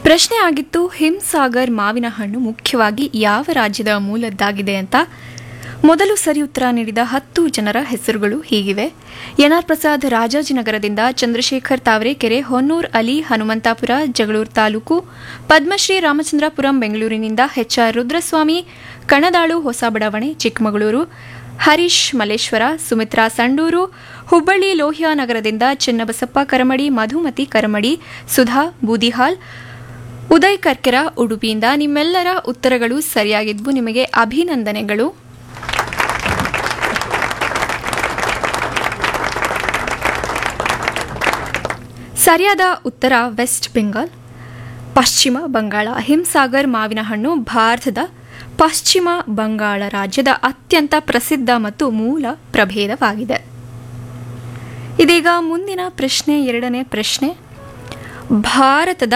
ಪ್ರಶ್ನೆ ಆಗಿತ್ತು, ಹಿಮ್ಸಾಗರ್ ಮಾವಿನ ಹಣ್ಣು ಮುಖ್ಯವಾಗಿ ಯಾವ ರಾಜ್ಯದ ಮೂಲದ್ದಾಗಿದೆ ಅಂತ. ಮೊದಲು ಸರಿ ಉತ್ತರ ನೀಡಿದ 10 ಜನರ ಹೆಸರುಗಳು ಹೀಗಿವೆ: ಎನ್ಆರ್ ಪ್ರಸಾದ್ ರಾಜಾಜಿನಗರದಿಂದ, ಚಂದ್ರಶೇಖರ್ ತಾವರೆಕೆರೆ, ಹೊನ್ನೂರ್ ಅಲಿ ಹನುಮಂತಾಪುರ ಜಗಳೂರು ತಾಲೂಕು, ಪದ್ಮಶ್ರೀ ರಾಮಚಂದ್ರಪುರಂ ಬೆಂಗಳೂರಿನಿಂದ, ಎಚ್ಆರ್ ರುದ್ರಸ್ವಾಮಿ ಕಣದಾಳು ಹೊಸ ಬಡಾವಣೆ ಚಿಕ್ಕಮಗಳೂರು, ಹರೀಶ್ ಮಲ್ಲೇಶ್ವರ, ಸುಮಿತ್ರಾ ಸಂಡೂರು, ಹುಬ್ಬಳ್ಳಿ ಲೋಹಿಯಾ ನಗರದಿಂದ, ಚೆನ್ನಬಸಪ್ಪ ಕರಮಡಿ, ಮಧುಮತಿ ಕರಮಡಿ, ಸುಧಾ ಬೂದಿಹಾಲ್, ಉದಯ್ ಕರ್ಕೆರ ಉಡುಪಿಯಿಂದ. ನಿಮ್ಮೆಲ್ಲರ ಉತ್ತರಗಳು ಸರಿಯಾಗಿದ್ವು, ನಿಮಗೆ ಅಭಿನಂದನೆಗಳು. ಸರಿಯಾದ ಉತ್ತರ ವೆಸ್ಟ್ ಬೆಂಗಾಲ್, ಪಶ್ಚಿಮ ಬಂಗಾಳ. ಹಿಮ್ಸಾಗರ್ ಮಾವಿನ ಹಣ್ಣು ಭಾರತದ ಪಶ್ಚಿಮ ಬಂಗಾಳ ರಾಜ್ಯದ ಅತ್ಯಂತ ಪ್ರಸಿದ್ಧ ಮತ್ತು ಮೂಲ ಪ್ರಭೇದವಾಗಿದೆ. ಇದೀಗ ಮುಂದಿನ ಪ್ರಶ್ನೆ, ಎರಡನೇ ಪ್ರಶ್ನೆ. ಭಾರತದ